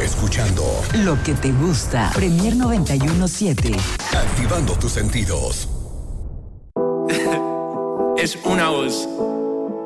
escuchando lo que te gusta. Premier 91.7. Activando tus sentidos. Es una voz.